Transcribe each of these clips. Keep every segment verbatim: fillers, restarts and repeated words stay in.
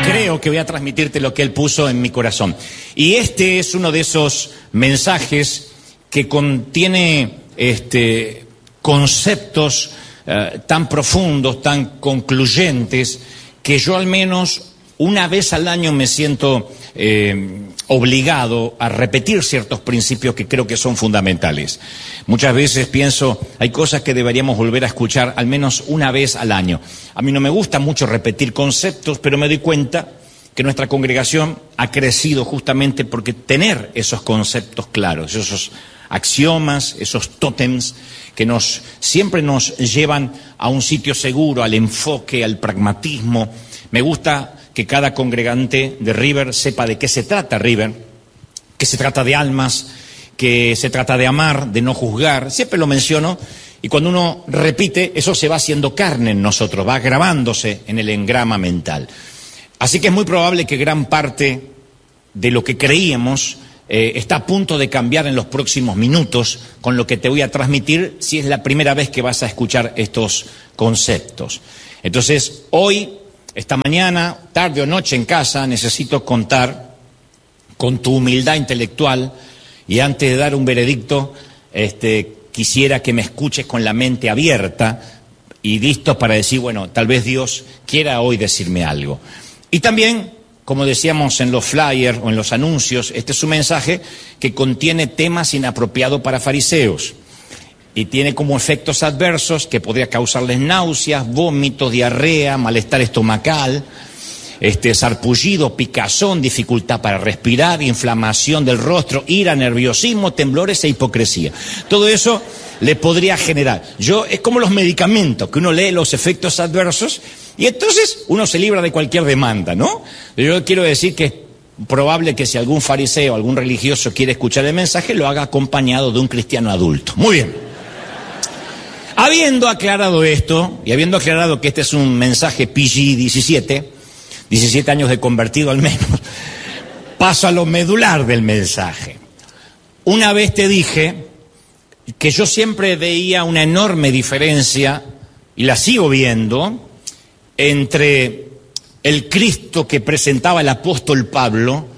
creo que voy a transmitirte lo que Él puso en mi corazón. Y este es uno de esos mensajes que contiene este, conceptos uh, tan profundos, tan concluyentes, que yo al menos una vez al año me siento eh, obligado a repetir ciertos principios que creo que son fundamentales. Muchas veces pienso, hay cosas que deberíamos volver a escuchar al menos una vez al año. A mí no me gusta mucho repetir conceptos, pero me doy cuenta que nuestra congregación ha crecido justamente porque tener esos conceptos claros, esos axiomas, esos tótems que nos, siempre nos llevan a un sitio seguro, al enfoque, al pragmatismo. Me gusta que cada congregante de River sepa de qué se trata River, que se trata de almas, que se trata de amar, de no juzgar. Siempre lo menciono, y cuando uno repite, eso se va haciendo carne en nosotros, va grabándose en el engrama mental. Así que es muy probable que gran parte de lo que creíamos eh, está a punto de cambiar en los próximos minutos con lo que te voy a transmitir si es la primera vez que vas a escuchar estos conceptos. Entonces, hoy, esta mañana, tarde o noche en casa, necesito contar con tu humildad intelectual y antes de dar un veredicto, este, quisiera que me escuches con la mente abierta y listo para decir, bueno, tal vez Dios quiera hoy decirme algo. Y también, como decíamos en los flyers o en los anuncios, este es un mensaje que contiene temas inapropiados para fariseos y tiene como efectos adversos que podría causarles náuseas, vómitos, diarrea, malestar estomacal, este, sarpullido, picazón, dificultad para respirar, inflamación del rostro, ira, nerviosismo, temblores e hipocresía. Todo eso le podría generar. Yo, es como los medicamentos, que uno lee los efectos adversos y entonces uno se libra de cualquier demanda, ¿no? Yo quiero decir que es probable que si algún fariseo, algún religioso quiere escuchar el mensaje, lo haga acompañado de un cristiano adulto. Muy bien. Habiendo aclarado esto, y habiendo aclarado que este es un mensaje P G diecisiete, diecisiete años de convertido al menos, paso a lo medular del mensaje. Una vez te dije que yo siempre veía una enorme diferencia, y la sigo viendo, entre el Cristo que presentaba el apóstol Pablo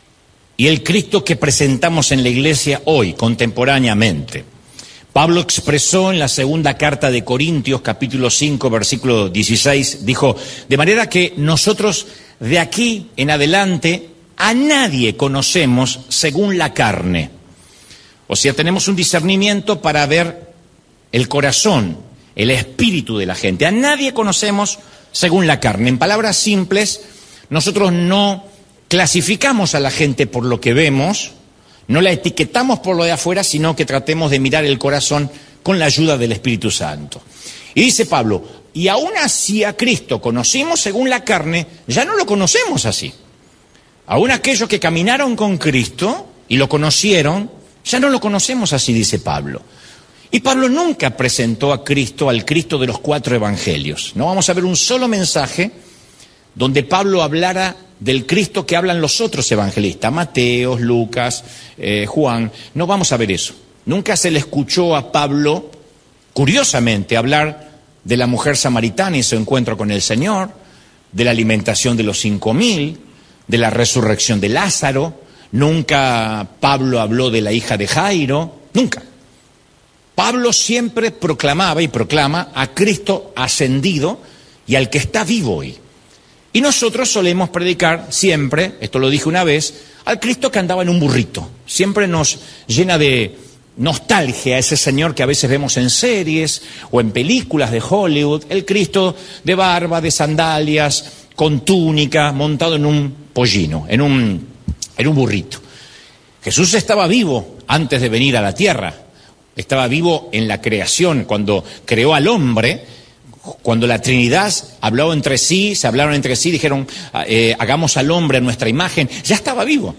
y el Cristo que presentamos en la iglesia hoy, contemporáneamente. Pablo expresó en la segunda carta de Corintios, capítulo cinco, versículo dieciséis, dijo, de manera que nosotros de aquí en adelante a nadie conocemos según la carne. O sea, tenemos un discernimiento para ver el corazón, el espíritu de la gente. A nadie conocemos según la carne. En palabras simples, nosotros no clasificamos a la gente por lo que vemos, no la etiquetamos por lo de afuera, sino que tratemos de mirar el corazón con la ayuda del Espíritu Santo. Y dice Pablo, y aún así a Cristo conocimos según la carne, ya no lo conocemos así. Aún aquellos que caminaron con Cristo y lo conocieron, ya no lo conocemos así, dice Pablo. Y Pablo nunca presentó a Cristo, al Cristo de los cuatro evangelios. No vamos a ver un solo mensaje donde Pablo hablara del Cristo que hablan los otros evangelistas, Mateo, Lucas, eh, Juan. No vamos a ver eso. Nunca se le escuchó a Pablo, curiosamente, hablar de la mujer samaritana y su encuentro con el Señor, de la alimentación de los cinco mil, de la resurrección de Lázaro. Nunca Pablo habló de la hija de Jairo, nunca. Pablo siempre proclamaba y proclama a Cristo ascendido y al que está vivo hoy. Y nosotros solemos predicar siempre, esto lo dije una vez, al Cristo que andaba en un burrito. Siempre nos llena de nostalgia ese Señor que a veces vemos en series o en películas de Hollywood, el Cristo de barba, de sandalias, con túnica, montado en un pollino, en un, en un burrito. Jesús estaba vivo antes de venir a la tierra, estaba vivo en la creación, cuando creó al hombre. Cuando la Trinidad habló entre sí, se hablaron entre sí, dijeron, eh, hagamos al hombre a nuestra imagen, ya estaba vivo.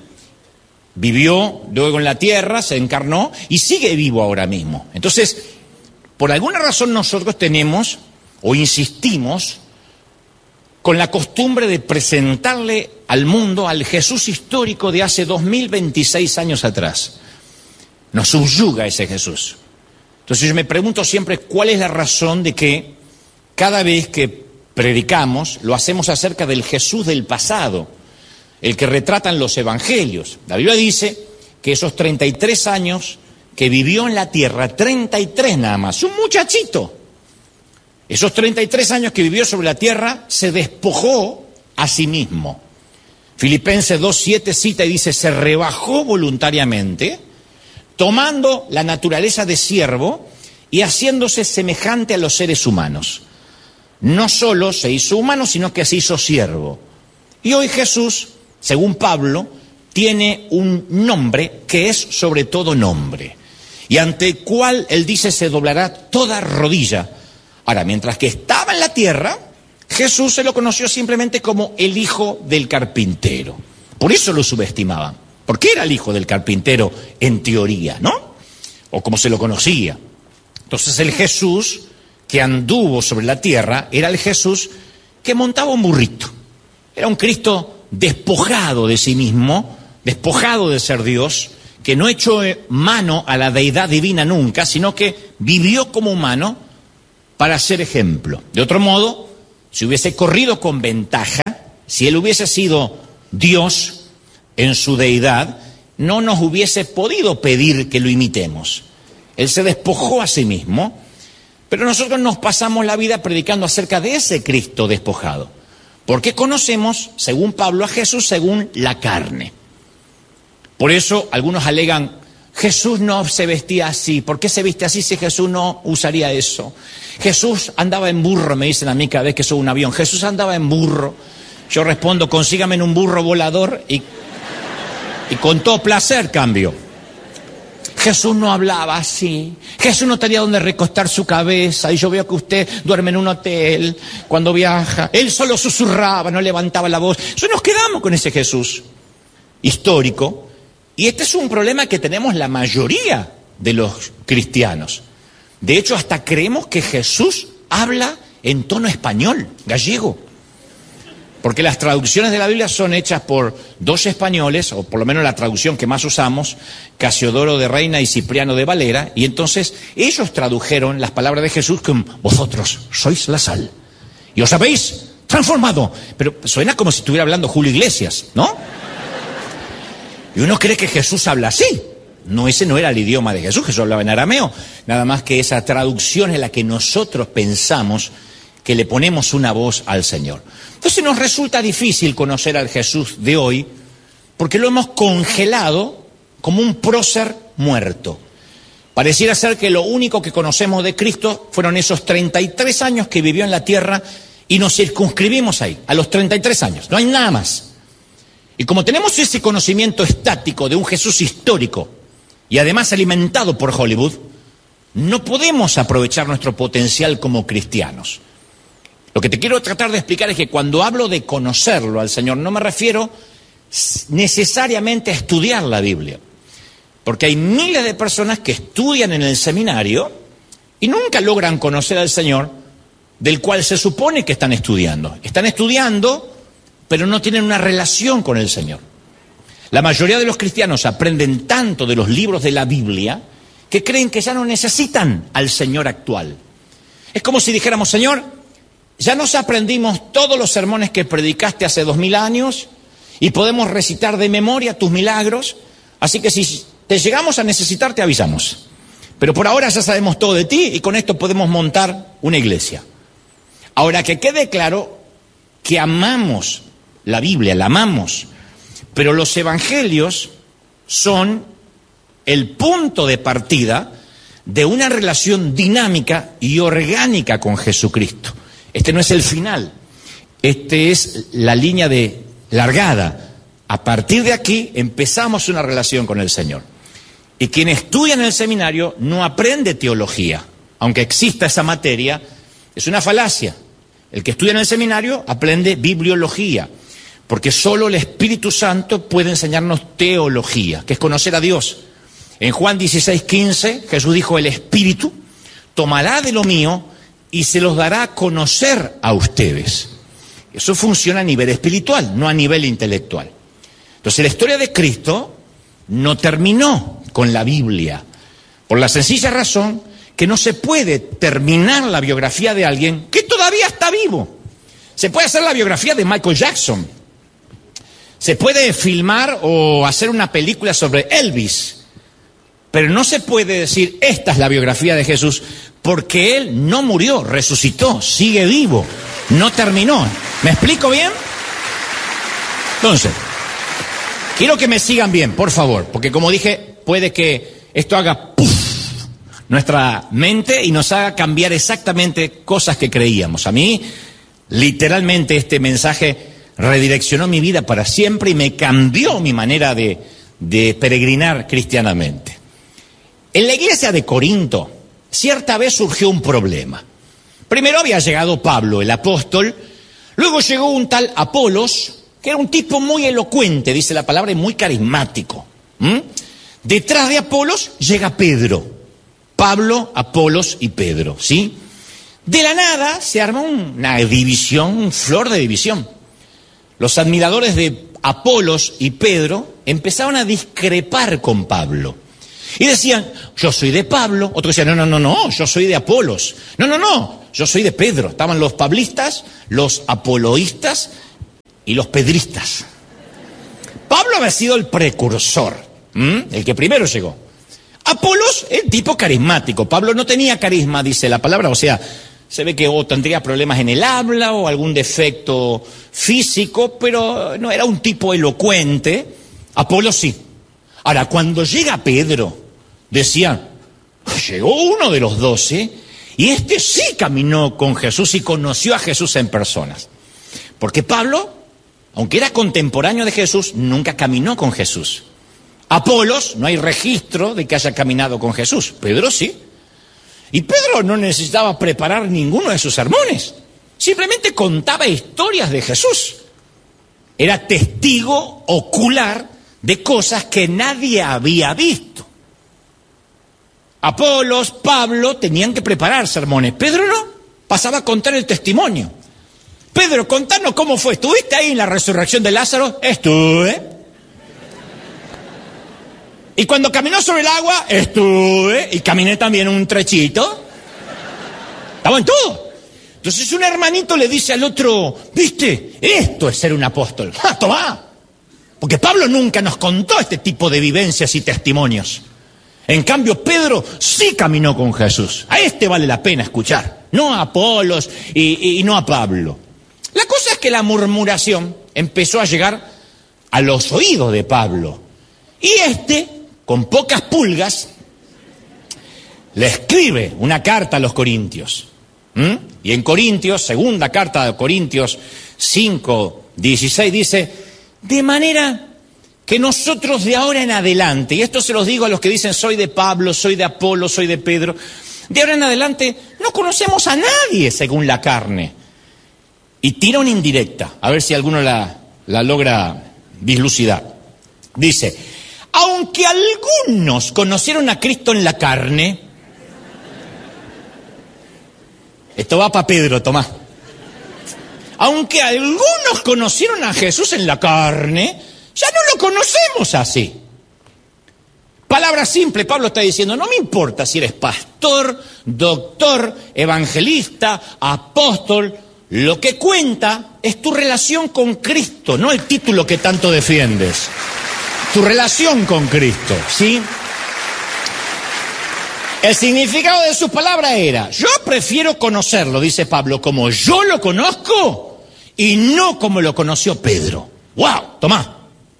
Vivió luego en la tierra, se encarnó y sigue vivo ahora mismo. Entonces, por alguna razón nosotros tenemos, o insistimos, con la costumbre de presentarle al mundo al Jesús histórico de hace dos mil veintiséis años atrás. Nos subyuga ese Jesús. Entonces yo me pregunto siempre, ¿cuál es la razón de que cada vez que predicamos, lo hacemos acerca del Jesús del pasado, el que retratan los evangelios. La Biblia dice que esos treinta y tres años que vivió en la tierra, treinta y tres nada más, un muchachito, esos treinta y tres años que vivió sobre la tierra, se despojó a sí mismo. Filipenses dos siete cita y dice, se rebajó voluntariamente, tomando la naturaleza de siervo y haciéndose semejante a los seres humanos. No solo se hizo humano, sino que se hizo siervo. Y hoy Jesús, según Pablo, tiene un nombre que es sobre todo nombre, y ante el cual él dice se doblará toda rodilla. Ahora, mientras que estaba en la tierra, Jesús se lo conoció simplemente como el hijo del carpintero. Por eso lo subestimaban, porque era el hijo del carpintero en teoría, ¿no? O como se lo conocía. Entonces el Jesús que anduvo sobre la tierra era el Jesús que montaba un burrito. Era un Cristo despojado de sí mismo, despojado de ser Dios, que no echó mano a la deidad divina nunca, sino que vivió como humano para ser ejemplo. De otro modo, si hubiese corrido con ventaja, si él hubiese sido Dios en su deidad, no nos hubiese podido pedir que lo imitemos. Él se despojó a sí mismo, pero nosotros nos pasamos la vida predicando acerca de ese Cristo despojado, porque conocemos, según Pablo, a Jesús según la carne. Por eso algunos alegan, Jesús no se vestía así. ¿Por qué se viste así si Jesús no usaría eso? Jesús andaba en burro, me dicen a mí cada vez que subo un avión. Jesús andaba en burro. Yo respondo, consígame en un burro volador y, y con todo placer cambio. Jesús no hablaba así. Jesús no tenía donde recostar su cabeza. Y yo veo que usted duerme en un hotel cuando viaja. Él solo susurraba, no levantaba la voz. Entonces nos quedamos con ese Jesús histórico. Y este es un problema que tenemos la mayoría de los cristianos. De hecho, hasta creemos que Jesús habla en tono español, gallego. Porque las traducciones de la Biblia son hechas por dos españoles, o por lo menos la traducción que más usamos, Casiodoro de Reina y Cipriano de Valera, y entonces ellos tradujeron las palabras de Jesús como vosotros sois la sal, y os habéis transformado. Pero suena como si estuviera hablando Julio Iglesias, ¿no? Y uno cree que Jesús habla así. No, ese no era el idioma de Jesús, Jesús hablaba en arameo. Nada más que esa traducción es la que nosotros pensamos que le ponemos una voz al Señor. Entonces nos resulta difícil conocer al Jesús de hoy porque lo hemos congelado como un prócer muerto. Pareciera ser que lo único que conocemos de Cristo fueron esos treinta y tres años que vivió en la tierra y nos circunscribimos ahí, a los treinta y tres años, no hay nada más. Y como tenemos ese conocimiento estático de un Jesús histórico y además alimentado por Hollywood, no podemos aprovechar nuestro potencial como cristianos. Lo que te quiero tratar de explicar es que cuando hablo de conocerlo al Señor, no me refiero necesariamente a estudiar la Biblia. Porque hay miles de personas que estudian en el seminario y nunca logran conocer al Señor del cual se supone que están estudiando. Están estudiando, pero no tienen una relación con el Señor. La mayoría de los cristianos aprenden tanto de los libros de la Biblia que creen que ya no necesitan al Señor actual. Es como si dijéramos, Señor, ya nos aprendimos todos los sermones que predicaste hace dos mil años y podemos recitar de memoria tus milagros, así que si te llegamos a necesitar te avisamos. Pero por ahora ya sabemos todo de ti y con esto podemos montar una iglesia. Ahora, que quede claro que amamos la Biblia, la amamos, pero los evangelios son el punto de partida de una relación dinámica y orgánica con Jesucristo. Este no es el final, este es la línea de largada. A partir de aquí empezamos una relación con el Señor. Y quien estudia en el seminario no aprende teología, aunque exista esa materia, es una falacia. El que estudia en el seminario aprende bibliología, porque solo el Espíritu Santo puede enseñarnos teología, que es conocer a Dios. En Juan dieciséis quince, Jesús dijo, el Espíritu tomará de lo mío y se los dará a conocer a ustedes. Eso funciona a nivel espiritual, no a nivel intelectual. Entonces la historia de Cristo no terminó con la Biblia, por la sencilla razón que no se puede terminar la biografía de alguien que todavía está vivo. Se puede hacer la biografía de Michael Jackson. Se puede filmar o hacer una película sobre Elvis. Pero no se puede decir, esta es la biografía de Jesús, porque Él no murió, resucitó, sigue vivo, no terminó. ¿Me explico bien? Entonces, quiero que me sigan bien, por favor, porque como dije, puede que esto haga ¡puf! Nuestra mente y nos haga cambiar exactamente cosas que creíamos. A mí, literalmente, este mensaje redireccionó mi vida para siempre y me cambió mi manera de, de peregrinar cristianamente. En la iglesia de Corinto, cierta vez surgió un problema. Primero había llegado Pablo, el apóstol, luego llegó un tal Apolos, que era un tipo muy elocuente, dice la palabra, y muy carismático. ¿Mm? Detrás de Apolos llega Pedro. Pablo, Apolos y Pedro, ¿sí? De la nada se arma una división, un flor de división. Los admiradores de Apolos y Pedro empezaron a discrepar con Pablo. Y decían, yo soy de Pablo. Otros decían, no, no, no, no, yo soy de Apolos. No, no, no, yo soy de Pedro. Estaban los pablistas, los apoloístas y los pedristas. Pablo había sido el precursor, ¿m? el que primero llegó. Apolos, el tipo carismático. Pablo no tenía carisma, dice la palabra, o sea, se ve que o tendría problemas en el habla o algún defecto físico, pero no era un tipo elocuente. Apolos sí. Ahora, cuando llega Pedro, decían, llegó uno de los doce, y este sí caminó con Jesús y conoció a Jesús en personas. Porque Pablo, aunque era contemporáneo de Jesús, nunca caminó con Jesús. Apolos, no hay registro de que haya caminado con Jesús. Pedro sí. Y Pedro no necesitaba preparar ninguno de sus sermones. Simplemente contaba historias de Jesús. Era testigo ocular de cosas que nadie había visto. Apolos, Pablo tenían que preparar sermones. Pedro no, pasaba a contar el testimonio. Pedro, contanos cómo fue. ¿Estuviste ahí en la resurrección de Lázaro? Estuve. Y cuando caminó sobre el agua, estuve. Y caminé también un trechito. Estaba en todo. Entonces un hermanito le dice al otro, ¿viste? Esto es ser un apóstol. ¡Ja, tomá! Porque Pablo nunca nos contó este tipo de vivencias y testimonios. En cambio, Pedro sí caminó con Jesús. A este vale la pena escuchar, no a Apolos y, y, y no a Pablo. La cosa es que la murmuración empezó a llegar a los oídos de Pablo. Y este, con pocas pulgas, le escribe una carta a los corintios. ¿Mm? Y en Corintios, segunda carta de Corintios cinco, dieciséis, dice, de manera que nosotros de ahora en adelante, y esto se los digo a los que dicen soy de Pablo, soy de Apolo, soy de Pedro, de ahora en adelante no conocemos a nadie según la carne. Y tira una indirecta, a ver si alguno la, la logra dislucidar. Dice, aunque algunos conocieron a Cristo en la carne, esto va para Pedro, Tomás. Aunque algunos conocieron a Jesús en la carne, ya no lo conocemos así. Palabra simple, Pablo está diciendo, no me importa si eres pastor, doctor, evangelista, apóstol, lo que cuenta es tu relación con Cristo, no el título que tanto defiendes. Tu relación con Cristo, ¿sí? El significado de su palabra era, yo prefiero conocerlo, dice Pablo, como yo lo conozco y no como lo conoció Pedro. ¡Wow! Tomá.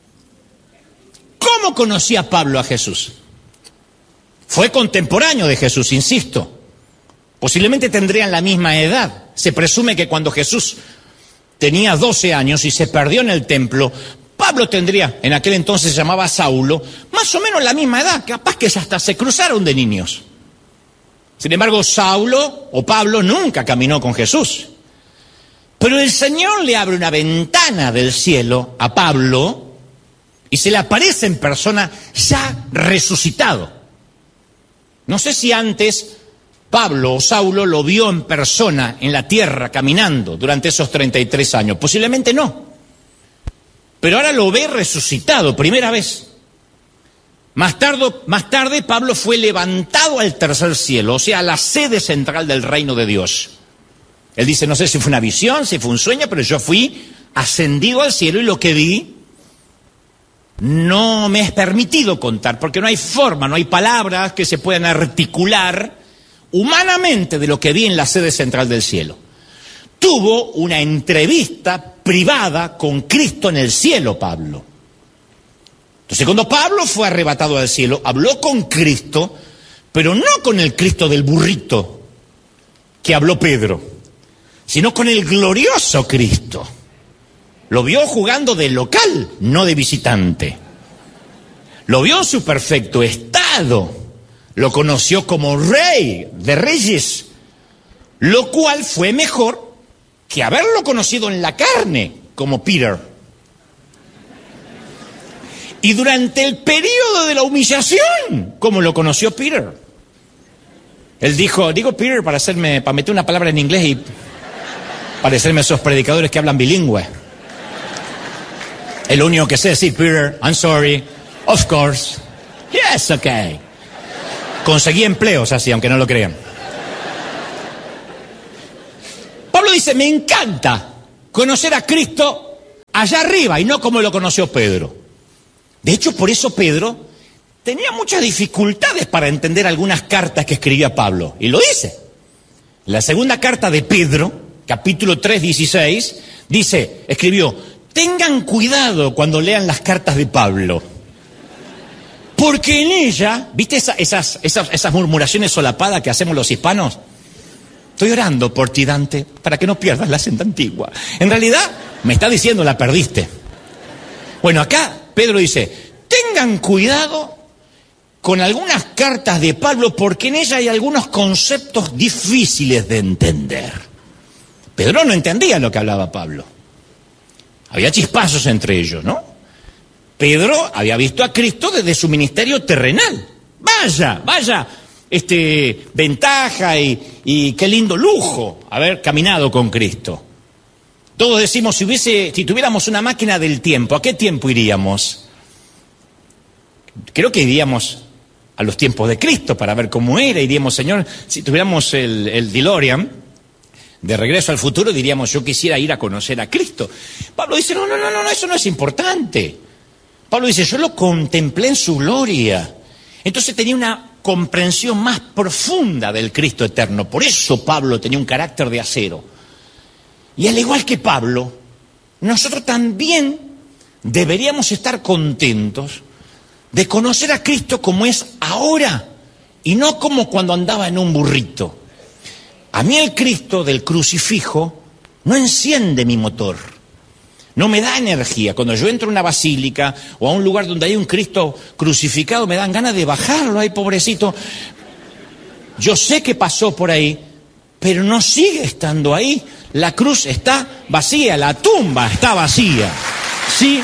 ¿Cómo conocía Pablo a Jesús? Fue contemporáneo de Jesús, insisto. Posiblemente tendrían la misma edad. Se presume que cuando Jesús tenía doce años y se perdió en el templo, Pablo tendría, en aquel entonces se llamaba Saulo, más o menos la misma edad, capaz que hasta se cruzaron de niños. Sin embargo, Saulo o Pablo nunca caminó con Jesús. Pero el Señor le abre una ventana del cielo a Pablo y se le aparece en persona ya resucitado. No sé si antes Pablo o Saulo lo vio en persona en la tierra caminando durante esos treinta y tres años. Posiblemente no. Pero ahora lo ve resucitado, primera vez. Más tarde, más tarde Pablo fue levantado al tercer cielo, o sea, a la sede central del reino de Dios. Él dice, no sé si fue una visión, si fue un sueño, pero yo fui ascendido al cielo y lo que vi no me es permitido contar, porque no hay forma, no hay palabras que se puedan articular humanamente de lo que vi en la sede central del cielo. Tuvo una entrevista privada con Cristo en el cielo, Pablo. Entonces, cuando Pablo fue arrebatado al cielo, habló con Cristo, pero no con el Cristo del burrito que habló Pedro, sino con el glorioso Cristo. Lo vio jugando de local, no de visitante. Lo vio en su perfecto estado. Lo conoció como rey de reyes, lo cual fue mejor que haberlo conocido en la carne, como Peter. Y durante el periodo de la humillación, como lo conoció Peter. Él dijo, digo Peter para hacerme, para meter una palabra en inglés y parecerme a esos predicadores que hablan bilingüe. El único que sé decir, Peter, I'm sorry, of course, yes, okay. Conseguí empleos así, aunque no lo crean. Pablo dice, me encanta conocer a Cristo allá arriba y no como lo conoció Pedro. De hecho, por eso Pedro tenía muchas dificultades para entender algunas cartas que escribía Pablo. Y lo dice. La segunda carta de Pedro, capítulo tres, dieciséis, dice, escribió, tengan cuidado cuando lean las cartas de Pablo, porque en ella, ¿viste esa, esas, esas, esas murmuraciones solapadas que hacemos los hispanos? Estoy orando por ti, Dante, para que no pierdas la senda antigua. En realidad, me está diciendo, la perdiste. Bueno, acá Pedro dice, tengan cuidado con algunas cartas de Pablo, porque en ella hay algunos conceptos difíciles de entender. Pedro no entendía lo que hablaba Pablo. Había chispazos entre ellos, ¿no? Pedro había visto a Cristo desde su ministerio terrenal. Vaya, vaya, este, ventaja y, y qué lindo lujo haber caminado con Cristo. Todos decimos, si hubiese, si tuviéramos una máquina del tiempo, ¿a qué tiempo iríamos? Creo que iríamos a los tiempos de Cristo para ver cómo era. Iríamos, Señor, si tuviéramos el, el DeLorean, de regreso al futuro, diríamos, yo quisiera ir a conocer a Cristo. Pablo dice, no, no, no, no, eso no es importante. Pablo dice, yo lo contemplé en su gloria. Entonces tenía una comprensión más profunda del Cristo eterno. Por eso Pablo tenía un carácter de acero. Y al igual que Pablo, nosotros también deberíamos estar contentos de conocer a Cristo como es ahora y no como cuando andaba en un burrito. A mí el Cristo del crucifijo no enciende mi motor, no me da energía. Cuando yo entro a una basílica o a un lugar donde hay un Cristo crucificado, me dan ganas de bajarlo, ay pobrecito. Yo sé que pasó por ahí, pero no sigue estando ahí. La cruz está vacía, la tumba está vacía, ¿sí?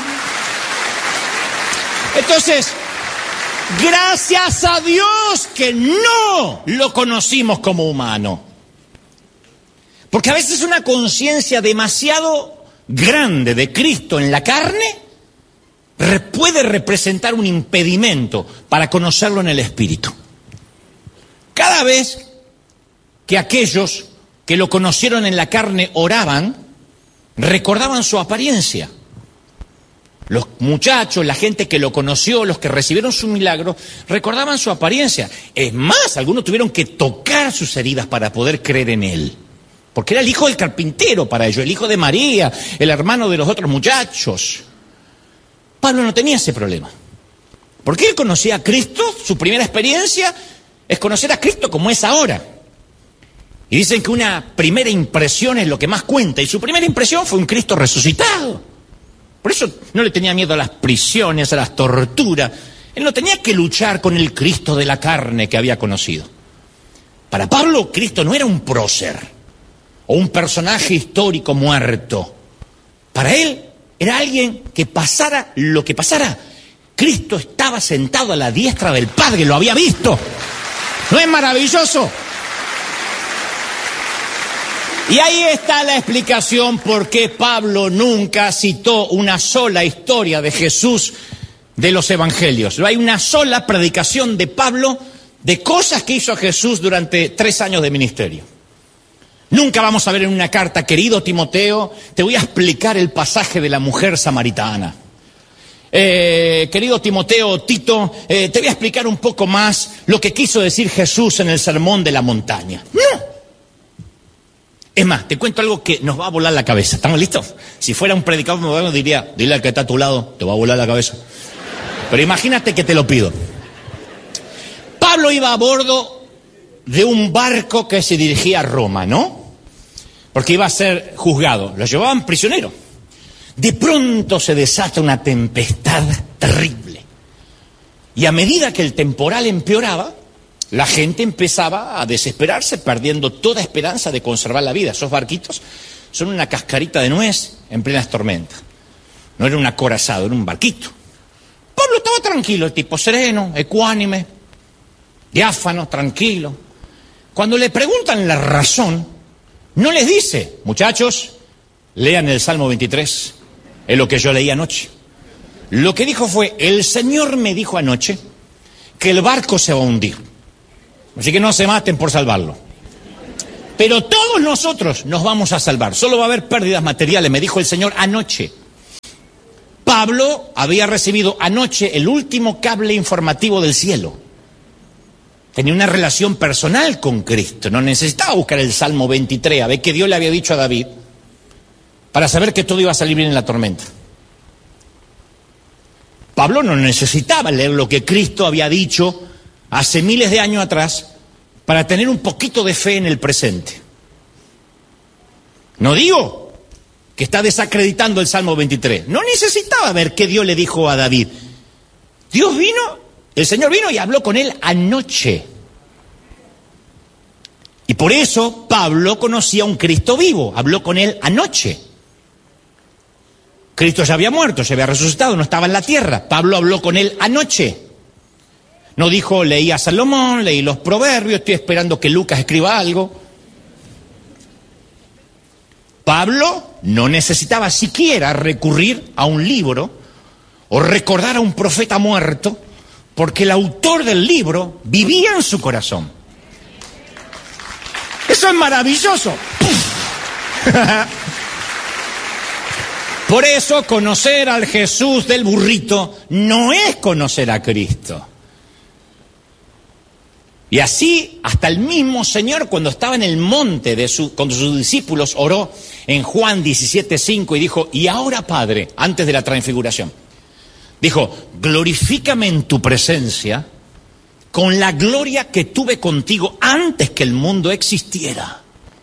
Entonces, gracias a Dios que no lo conocimos como humano. Porque a veces una conciencia demasiado grande de Cristo en la carne re- puede representar un impedimento para conocerlo en el espíritu. Cada vez que aquellos que lo conocieron en la carne oraban, recordaban su apariencia. Los muchachos, la gente que lo conoció, los que recibieron su milagro, recordaban su apariencia. Es más, algunos tuvieron que tocar sus heridas para poder creer en él. Porque era el hijo del carpintero para ellos, el hijo de María, el hermano de los otros muchachos. Pablo no tenía ese problema. Porque él conocía a Cristo, su primera experiencia es conocer a Cristo como es ahora. Y dicen que una primera impresión es lo que más cuenta, y su primera impresión fue un Cristo resucitado. Por eso no le tenía miedo a las prisiones, a las torturas. Él no tenía que luchar con el Cristo de la carne que había conocido. Para Pablo, Cristo no era un prócer o un personaje histórico muerto. Para él era alguien que pasara lo que pasara. Cristo estaba sentado a la diestra del Padre, lo había visto. ¿No es maravilloso? Y ahí está la explicación por qué Pablo nunca citó una sola historia de Jesús de los evangelios. No hay una sola predicación de Pablo de cosas que hizo Jesús durante tres años de ministerio. Nunca vamos a ver en una carta, querido Timoteo, te voy a explicar el pasaje de la mujer samaritana. Eh, querido Timoteo, Tito, eh, te voy a explicar un poco más lo que quiso decir Jesús en el sermón de la montaña. No. Es más, te cuento algo que nos va a volar la cabeza. ¿Estamos listos? Si fuera un predicador moderno diría, dile al que está a tu lado, te va a volar la cabeza. Pero imagínate que te lo pido. Pablo iba a bordo de un barco que se dirigía a Roma, ¿no? Porque iba a ser juzgado. Lo llevaban prisionero. De pronto se desata una tempestad terrible. Y a medida que el temporal empeoraba, la gente empezaba a desesperarse, perdiendo toda esperanza de conservar la vida. Esos barquitos son una cascarita de nuez en plenas tormentas. No era un acorazado, era un barquito. Pablo estaba tranquilo, el tipo sereno, ecuánime, diáfano, tranquilo. Cuando le preguntan la razón, no les dice, muchachos, lean el Salmo veintitrés, es lo que yo leí anoche. Lo que dijo fue, el Señor me dijo anoche que el barco se va a hundir. Así que no se maten por salvarlo. Pero todos nosotros nos vamos a salvar. Solo va a haber pérdidas materiales, me dijo el Señor anoche. Pablo había recibido anoche el último cable informativo del cielo. Tenía una relación personal con Cristo. No necesitaba buscar el Salmo veintitrés, a ver qué Dios le había dicho a David, para saber que todo iba a salir bien en la tormenta. Pablo no necesitaba leer lo que Cristo había dicho hace miles de años atrás para tener un poquito de fe en el presente. No digo que está desacreditando el Salmo veintitrés. No necesitaba ver qué Dios le dijo a David. Dios vino, el Señor vino y habló con él anoche. Y por eso Pablo conocía a un Cristo vivo, habló con él anoche. Cristo ya había muerto, se había resucitado, no estaba en la tierra. Pablo habló con él anoche. No dijo, leí a Salomón, leí los proverbios, estoy esperando que Lucas escriba algo. Pablo no necesitaba siquiera recurrir a un libro o recordar a un profeta muerto, porque el autor del libro vivía en su corazón. Eso es maravilloso. Por eso conocer al Jesús del burrito no es conocer a Cristo. Y así, hasta el mismo Señor, cuando estaba en el monte de su, con sus discípulos, oró en Juan diecisiete cinco y dijo, y ahora, Padre, antes de la transfiguración, dijo, glorifícame en tu presencia con la gloria que tuve contigo antes que el mundo existiera.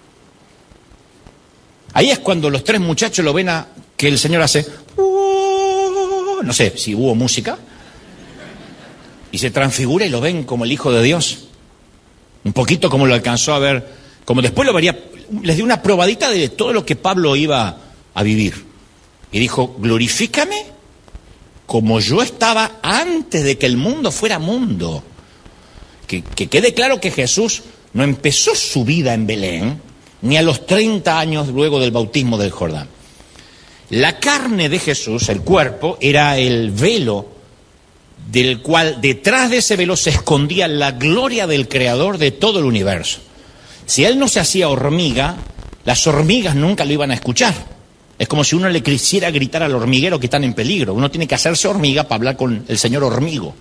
Ahí es cuando los tres muchachos lo ven a que el Señor hace, uh, no sé si hubo música, y se transfigura y lo ven como el Hijo de Dios. Un poquito como lo alcanzó a ver, como después lo vería, les dio una probadita de todo lo que Pablo iba a vivir. Y dijo, glorifícame como yo estaba antes de que el mundo fuera mundo. Que, que quede claro que Jesús no empezó su vida en Belén, ni a los treinta años luego del bautismo del Jordán. La carne de Jesús, el cuerpo, era el velo del cual detrás de ese velo se escondía la gloria del Creador de todo el universo. Si él no se hacía hormiga, las hormigas nunca lo iban a escuchar. Es como si uno le quisiera gritar al hormiguero que están en peligro. Uno tiene que hacerse hormiga para hablar con el señor hormigo.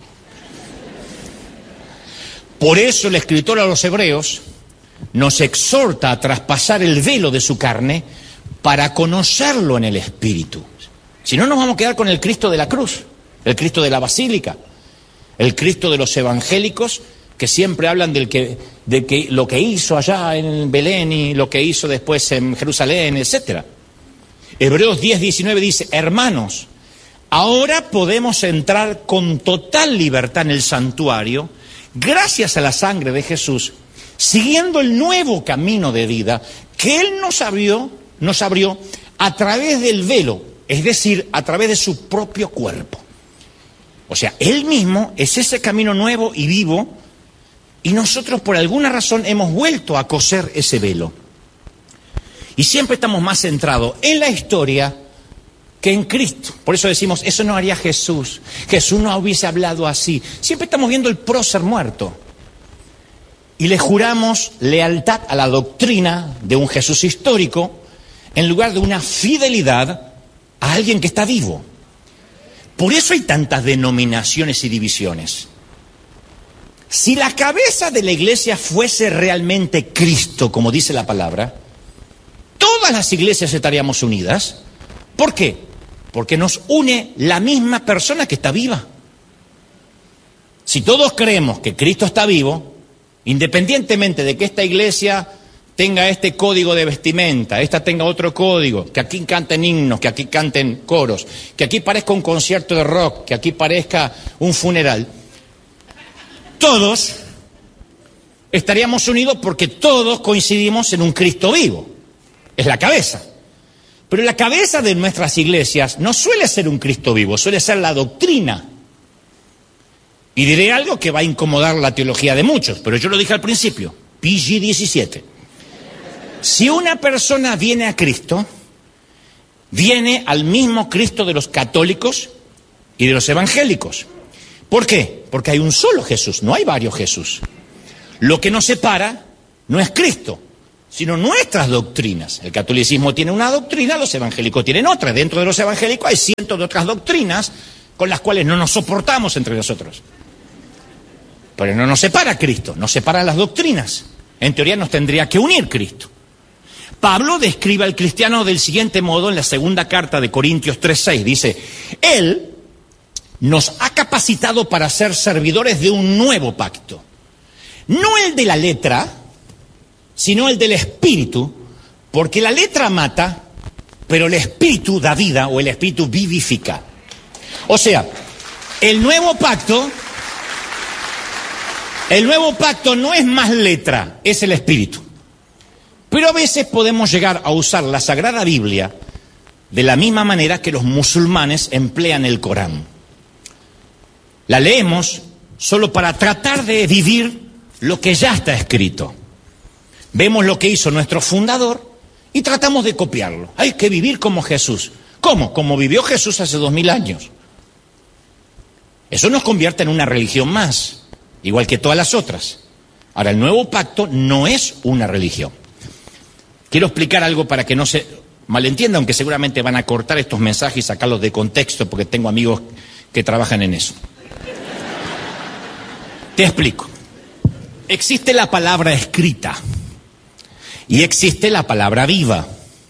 Por eso el escritor a los hebreos nos exhorta a traspasar el velo de su carne para conocerlo en el Espíritu. Si no, nos vamos a quedar con el Cristo de la cruz, el Cristo de la basílica, el Cristo de los evangélicos que siempre hablan del que, de que lo que hizo allá en Belén y lo que hizo después en Jerusalén, etcétera. Hebreos diez diecinueve dice, hermanos, ahora podemos entrar con total libertad en el santuario, gracias a la sangre de Jesús, siguiendo el nuevo camino de vida que Él nos abrió, nos abrió a través del velo, es decir, a través de su propio cuerpo. O sea, Él mismo es ese camino nuevo y vivo, y nosotros por alguna razón hemos vuelto a coser ese velo. Y siempre estamos más centrados en la historia que en Cristo. Por eso decimos, eso no haría Jesús. Jesús no hubiese hablado así. Siempre estamos viendo el prócer muerto. y le juramos lealtad a la doctrina de un Jesús histórico en lugar de una fidelidad a alguien que está vivo. Por eso hay tantas denominaciones y divisiones. Si la cabeza de la iglesia fuese realmente Cristo, como dice la palabra, todas las iglesias estaríamos unidas. ¿Por qué? Porque nos une la misma persona que está viva. Si todos creemos que Cristo está vivo, independientemente de que esta iglesia tenga este código de vestimenta, esta tenga otro código, que aquí canten himnos, que aquí canten coros, que aquí parezca un concierto de rock, que aquí parezca un funeral, todos estaríamos unidos porque todos coincidimos en un Cristo vivo. Es la cabeza. Pero la cabeza de nuestras iglesias no suele ser un Cristo vivo, suele ser la doctrina. Y diré algo que va a incomodar la teología de muchos, pero yo lo dije al principio, P G diecisiete. Si una persona viene a Cristo, viene al mismo Cristo de los católicos y de los evangélicos. ¿Por qué? Porque hay un solo Jesús, no hay varios Jesús. Lo que nos separa no es Cristo, sino nuestras doctrinas. El catolicismo tiene una doctrina, los evangélicos tienen otra. Dentro de los evangélicos hay cientos de otras doctrinas con las cuales no nos soportamos entre nosotros. Pero no nos separa Cristo, nos separan las doctrinas. En teoría nos tendría que unir Cristo. Pablo describe al cristiano del siguiente modo en la segunda carta de Corintios tres seis. Dice, Él nos ha capacitado para ser servidores de un nuevo pacto. No el de la letra, sino el del espíritu, porque la letra mata, pero el espíritu da vida, o el espíritu vivifica. O sea, el nuevo pacto, el nuevo pacto no es más letra, es el espíritu. Pero a veces podemos llegar a usar la Sagrada Biblia de la misma manera que los musulmanes emplean el Corán. La leemos solo para tratar de vivir lo que ya está escrito. Vemos lo que hizo nuestro fundador y tratamos de copiarlo. Hay que vivir como Jesús. ¿Cómo? Como vivió Jesús hace dos mil años. Eso nos convierte en una religión más, igual que todas las otras. Ahora, el nuevo pacto no es una religión. Quiero explicar algo para que no se malentienda, aunque seguramente van a cortar estos mensajes y sacarlos de contexto, porque tengo amigos que trabajan en eso. Te explico. Existe la palabra escrita y existe la palabra viva.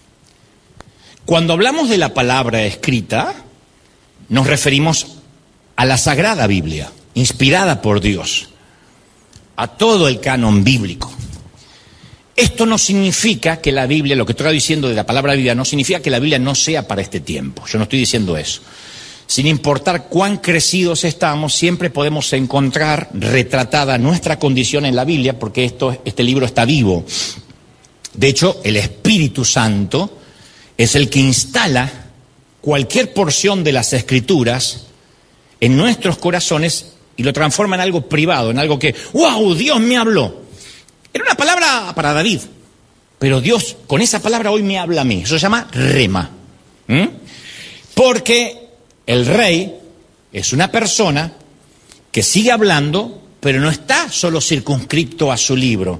Cuando hablamos de la palabra escrita, nos referimos a la Sagrada Biblia, inspirada por Dios, a todo el canon bíblico. Esto no significa que la Biblia, lo que estoy diciendo de la palabra Biblia, no significa que la Biblia no sea para este tiempo. Yo no estoy diciendo eso. Sin importar cuán crecidos estamos, siempre podemos encontrar retratada nuestra condición en la Biblia, porque esto, este libro está vivo. De hecho, el Espíritu Santo es el que instala cualquier porción de las Escrituras en nuestros corazones y lo transforma en algo privado, en algo que, ¡wow! Dios me habló. Era una palabra para David, pero Dios con esa palabra hoy me habla a mí. Eso se llama rema. ¿Mm? Porque el rey es una persona que sigue hablando, pero no está solo circunscripto a su libro.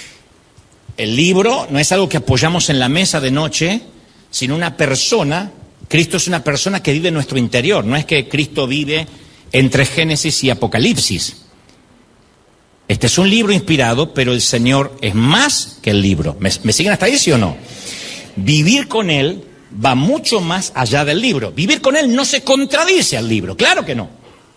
El libro no es algo que apoyamos en la mesa de noche, sino una persona. Cristo es una persona que vive en nuestro interior. No es que Cristo vive entre Génesis y Apocalipsis. Este es un libro inspirado, pero el Señor es más que el libro. ¿Me, me siguen hasta ahí, sí o no? Vivir con Él va mucho más allá del libro. Vivir con Él no se contradice al libro, claro que no.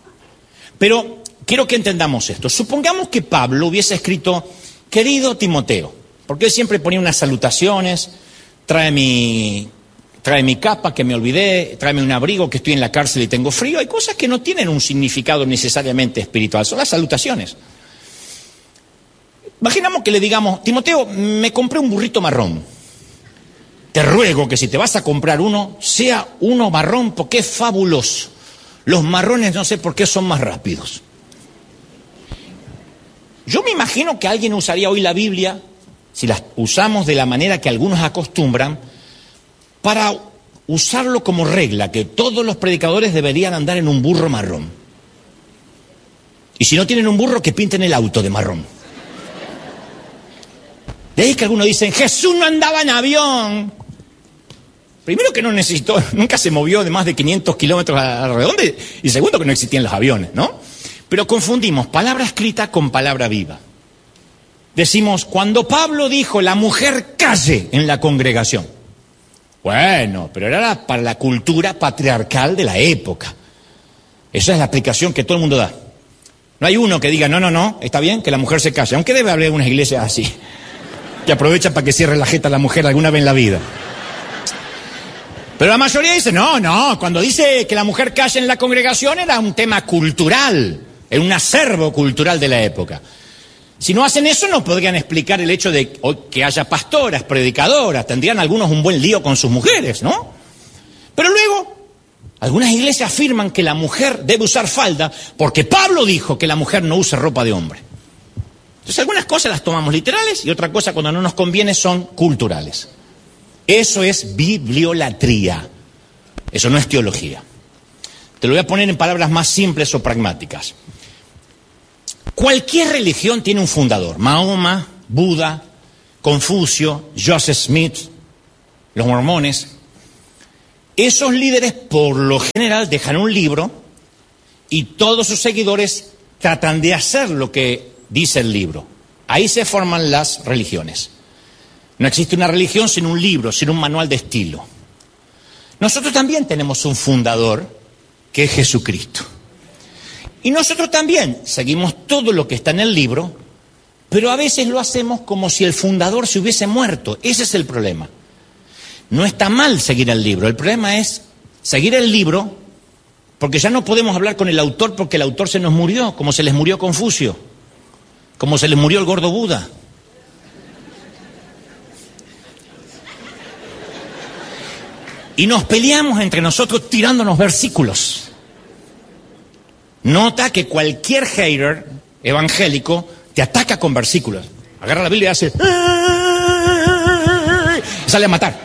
Pero quiero que entendamos esto. Supongamos que Pablo hubiese escrito, querido Timoteo, porque él siempre ponía unas salutaciones, trae mi, trae mi capa que me olvidé, tráeme un abrigo que estoy en la cárcel y tengo frío. Hay cosas que no tienen un significado necesariamente espiritual, son las salutaciones. Imaginamos que le digamos, Timoteo, me compré un burrito marrón. Te ruego que si te vas a comprar uno, sea uno marrón porque es fabuloso. Los marrones no sé por qué son más rápidos. Yo me imagino que alguien usaría hoy la Biblia, si la usamos de la manera que algunos acostumbran, para usarlo como regla, que todos los predicadores deberían andar en un burro marrón. Y si no tienen un burro, que pinten el auto de marrón. De ahí que algunos dicen, Jesús no andaba en avión. Primero que no necesitó, nunca se movió de más de quinientos kilómetros a la redonda, y segundo que no existían los aviones, ¿no? Pero confundimos palabra escrita con palabra viva. Decimos, cuando Pablo dijo, la mujer calle en la congregación. Bueno, pero era para la cultura patriarcal de la época. Esa es la explicación que todo el mundo da. No hay uno que diga, no, no, no, está bien que la mujer se calle, aunque debe haber unas iglesias así, que aprovechan para que cierre la jeta a la mujer alguna vez en la vida. Pero la mayoría dice, no, no, cuando dice que la mujer calle en la congregación era un tema cultural, era un acervo cultural de la época. Si no hacen eso, no podrían explicar el hecho de que haya pastoras, predicadoras, tendrían algunos un buen lío con sus mujeres, ¿no? Pero luego, algunas iglesias afirman que la mujer debe usar falda porque Pablo dijo que la mujer no use ropa de hombre. Entonces algunas cosas las tomamos literales y otra cosa cuando no nos conviene son culturales. Eso es bibliolatría, eso no es teología. Te lo voy a poner en palabras más simples o pragmáticas. Cualquier religión tiene un fundador, Mahoma, Buda, Confucio, Joseph Smith, los mormones. Esos líderes por lo general dejan un libro y todos sus seguidores tratan de hacer lo que dice el libro. Ahí se forman las religiones. No existe una religión sin un libro, sin un manual de estilo. Nosotros también tenemos un fundador, que es Jesucristo. Y nosotros también seguimos todo lo que está en el libro, pero a veces lo hacemos como si el fundador se hubiese muerto. Ese es el problema. No está mal seguir el libro, el problema es seguir el libro porque ya no podemos hablar con el autor porque el autor se nos murió, como se les murió Confucio, como se les murió el gordo Buda. Y nos peleamos entre nosotros tirándonos versículos. Nota que cualquier hater evangélico te ataca con versículos. Agarra la Biblia y hace... y sale a matar.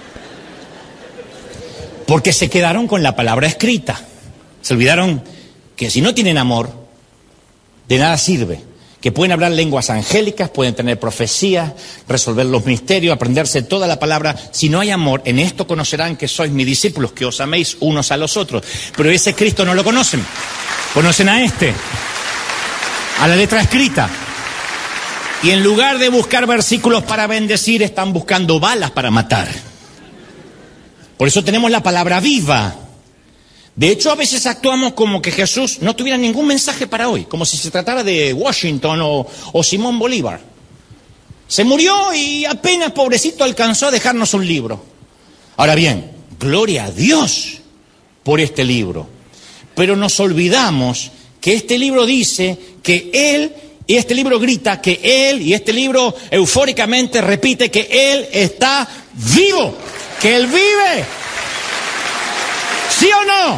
Porque se quedaron con la palabra escrita. Se olvidaron que si no tienen amor, de nada sirve. Que pueden hablar lenguas angélicas, pueden tener profecías, resolver los misterios, aprenderse toda la palabra. Si no hay amor, en esto conocerán que sois mis discípulos, que os améis unos a los otros. Pero ese Cristo no lo conocen. Conocen a este, a la letra escrita. Y en lugar de buscar versículos para bendecir, están buscando balas para matar. Por eso tenemos la palabra viva. De hecho, a veces actuamos como que Jesús no tuviera ningún mensaje para hoy, como si se tratara de Washington o, o Simón Bolívar. Se murió y apenas, pobrecito, alcanzó a dejarnos un libro. Ahora bien, gloria a Dios por este libro. Pero nos olvidamos que este libro dice que Él, y este libro grita que Él, y este libro eufóricamente repite que Él está vivo, que Él vive. ¿Sí o no?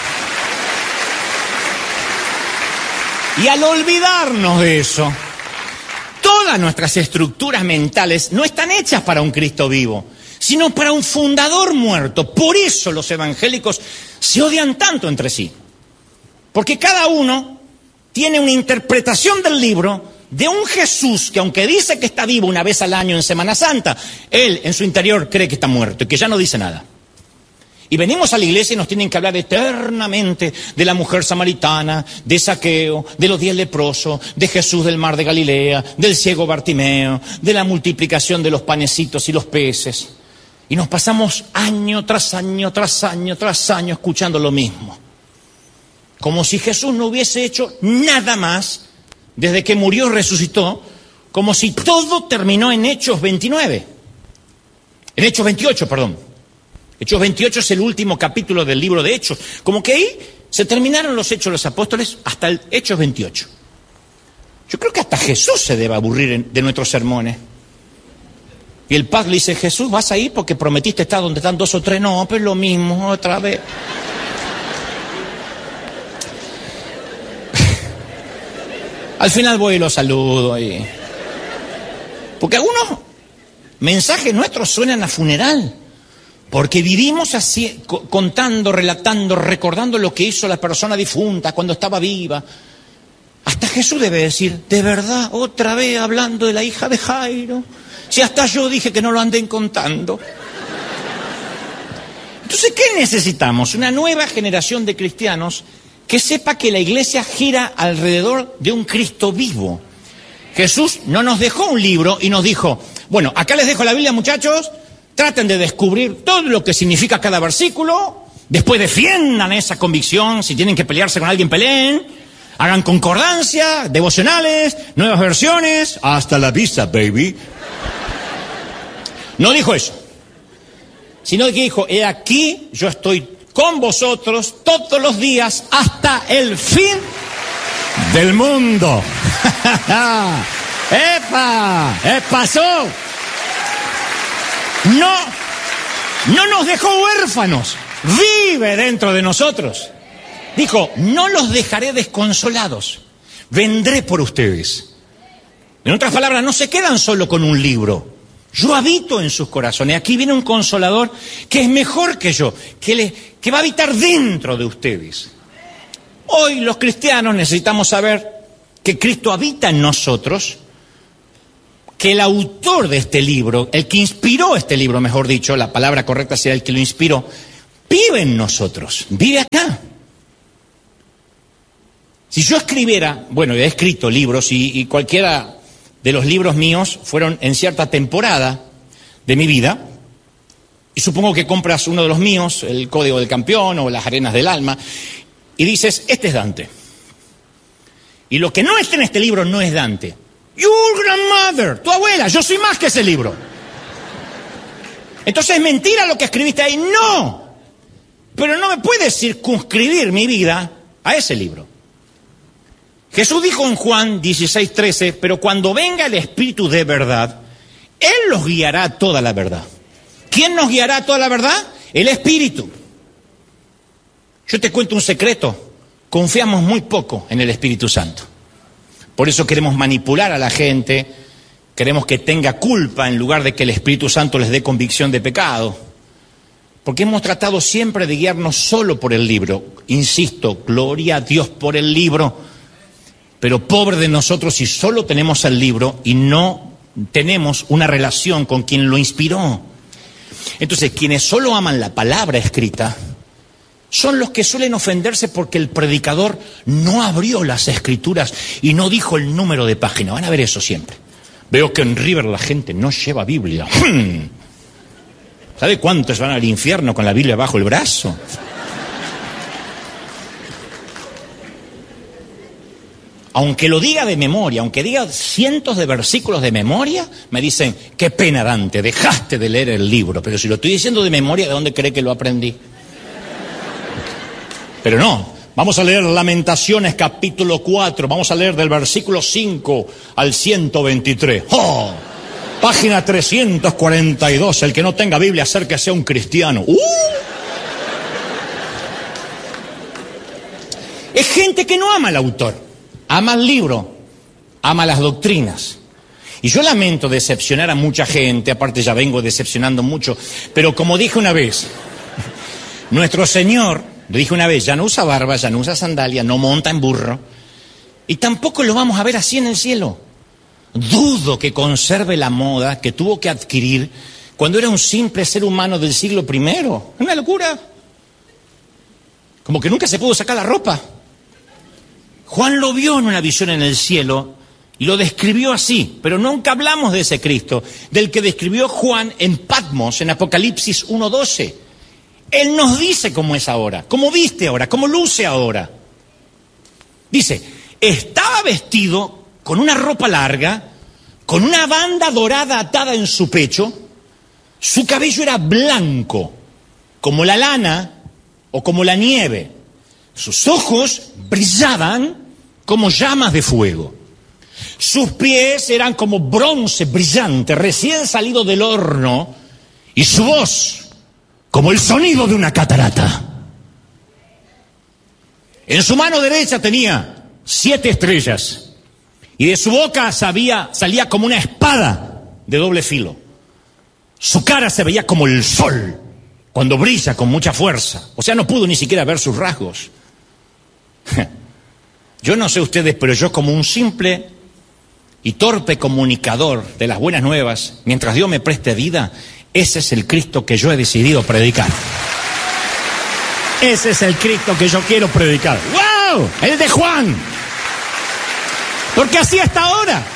Y al olvidarnos de eso, todas nuestras estructuras mentales no están hechas para un Cristo vivo, sino para un fundador muerto. Por eso los evangélicos se odian tanto entre sí. Porque cada uno tiene una interpretación del libro de un Jesús que, aunque dice que está vivo una vez al año en Semana Santa, él en su interior cree que está muerto y que ya no dice nada. Y venimos a la iglesia y nos tienen que hablar eternamente de la mujer samaritana, de Zaqueo, de los diez leprosos, de Jesús del mar de Galilea, del ciego Bartimeo, de la multiplicación de los panecitos y los peces. Y nos pasamos año tras año, tras año, tras año escuchando lo mismo. Como si Jesús no hubiese hecho nada más desde que murió y resucitó, como si todo terminó en Hechos veintinueve. En Hechos veintiocho, perdón. Hechos veintiocho es el último capítulo del libro de Hechos. Como que ahí se terminaron los Hechos de los Apóstoles hasta el Hechos veintiocho. Yo creo que hasta Jesús se debe aburrir de nuestros sermones. Y el padre le dice, Jesús, ¿vas a ir porque prometiste estar donde están dos o tres? No, pero es lo mismo, otra vez. Al final voy y lo saludo. Y... porque algunos mensajes nuestros suenan a funeral. Porque vivimos así, contando, relatando, recordando lo que hizo la persona difunta cuando estaba viva. Hasta Jesús debe decir, de verdad, otra vez hablando de la hija de Jairo. Si hasta yo dije que no lo anden contando. Entonces, ¿qué necesitamos? Una nueva generación de cristianos que sepa que la iglesia gira alrededor de un Cristo vivo. Jesús no nos dejó un libro y nos dijo, bueno, acá les dejo la Biblia, muchachos, traten de descubrir todo lo que significa cada versículo, después defiendan esa convicción, si tienen que pelearse con alguien, peleen, hagan concordancia, devocionales, nuevas versiones, hasta la vista, baby. No dijo eso, sino que dijo, he aquí, yo estoy con vosotros todos los días hasta el fin del mundo. ¡Epa! ¡Eh, pasó! No, no nos dejó huérfanos, vive dentro de nosotros. Dijo, no los dejaré desconsolados, vendré por ustedes. En otras palabras, no se quedan solo con un libro. Yo habito en sus corazones. Aquí viene un consolador que es mejor que yo, que, le, que va a habitar dentro de ustedes. Hoy los cristianos necesitamos saber que Cristo habita en nosotros, que el autor de este libro, el que inspiró este libro, mejor dicho, la palabra correcta sería el que lo inspiró, vive en nosotros, vive acá. Si yo escribiera, bueno, he escrito libros y, y cualquiera de los libros míos fueron en cierta temporada de mi vida, y supongo que compras uno de los míos, el Código del Campeón o Las Arenas del Alma, y dices, este es Dante. Y lo que no está en este libro no es Dante. Your grandmother, tu abuela, yo soy más que ese libro. Entonces es mentira lo que escribiste ahí, no. Pero no me puedes circunscribir mi vida a ese libro. Jesús dijo en Juan dieciséis, trece, pero cuando venga el Espíritu de verdad, Él los guiará a toda la verdad. ¿Quién nos guiará a toda la verdad? El Espíritu. Yo te cuento un secreto, confiamos muy poco en el Espíritu Santo. Por eso queremos manipular a la gente, queremos que tenga culpa en lugar de que el Espíritu Santo les dé convicción de pecado. Porque hemos tratado siempre de guiarnos solo por el libro. Insisto, gloria a Dios por el libro. Pero pobre de nosotros si solo tenemos el libro y no tenemos una relación con quien lo inspiró. Entonces, quienes solo aman la palabra escrita son los que suelen ofenderse porque el predicador no abrió las escrituras y no dijo el número de página. Van a ver eso siempre. Veo que en River la gente no lleva Biblia. ¿Sabe cuántos van al infierno con la Biblia bajo el brazo? Aunque lo diga de memoria, aunque diga cientos de versículos de memoria, me dicen, qué pena, Dante, dejaste de leer el libro. Pero si lo estoy diciendo de memoria, ¿de dónde cree que lo aprendí? Pero no, vamos a leer Lamentaciones capítulo cuatro, vamos a leer del versículo cinco al ciento veintitrés. ¡Oh! Página trescientos cuarenta y dos, el que no tenga Biblia, acérquese a un cristiano. ¡Uh! Es gente que no ama al autor. Ama el libro, ama las doctrinas. Y yo lamento decepcionar a mucha gente, aparte ya vengo decepcionando mucho, pero como dije una vez, nuestro Señor, lo dije una vez, ya no usa barba, ya no usa sandalia, no monta en burro, y tampoco lo vamos a ver así en el cielo. Dudo que conserve la moda que tuvo que adquirir cuando era un simple ser humano del siglo primero. Una locura. Como que nunca se pudo sacar la ropa. Juan lo vio en una visión en el cielo y lo describió así, pero nunca hablamos de ese Cristo, del que describió Juan en Patmos, en Apocalipsis uno doce. Él nos dice cómo es ahora, cómo viste ahora, cómo luce ahora. Dice, estaba vestido con una ropa larga, con una banda dorada atada en su pecho, su cabello era blanco, como la lana o como la nieve. Sus ojos brillaban como llamas de fuego. Sus pies eran como bronce brillante, recién salido del horno, y su voz como el sonido de una catarata. En su mano derecha tenía siete estrellas, y de su boca salía, salía como una espada de doble filo. Su cara se veía como el sol, cuando brilla con mucha fuerza. O sea, no pudo ni siquiera ver sus rasgos. Yo no sé ustedes, pero yo como un simple y torpe comunicador de las buenas nuevas, mientras Dios me preste vida, ese es el Cristo que yo he decidido predicar. Ese es el Cristo que yo quiero predicar. ¡Wow! El de Juan. Porque así hasta ahora.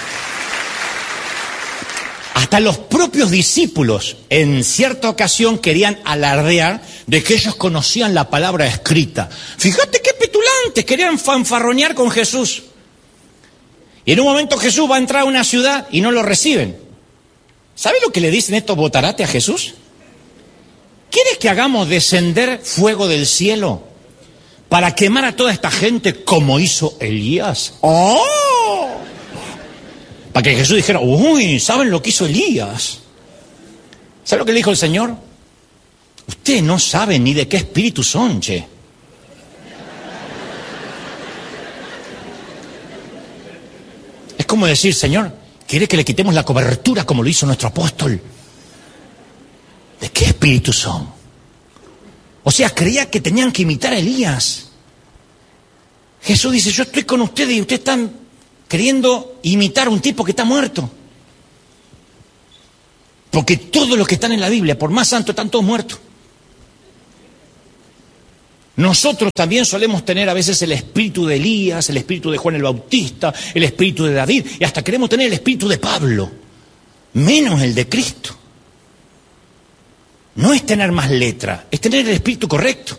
Hasta los propios discípulos en cierta ocasión querían alardear de que ellos conocían la palabra escrita. Fíjate qué petulantes, querían fanfarronear con Jesús. Y en un momento Jesús va a entrar a una ciudad y no lo reciben. ¿Sabe lo que le dicen estos botarates a Jesús? ¿Quieres que hagamos descender fuego del cielo para quemar a toda esta gente como hizo Elías? ¡Oh! Para que Jesús dijera, uy, ¿saben lo que hizo Elías? ¿Sabe lo que le dijo el Señor? Ustedes no saben ni de qué espíritu son, che. Es como decir, Señor, ¿quiere que le quitemos la cobertura como lo hizo nuestro apóstol? ¿De qué espíritu son? O sea, creía que tenían que imitar a Elías. Jesús dice, yo estoy con ustedes y ustedes están queriendo imitar a un tipo que está muerto. Porque todos los que están en la Biblia, por más santos, están todos muertos. Nosotros también solemos tener a veces el espíritu de Elías, el espíritu de Juan el Bautista, el espíritu de David, y hasta queremos tener el espíritu de Pablo, menos el de Cristo. No es tener más letra, es tener el espíritu correcto.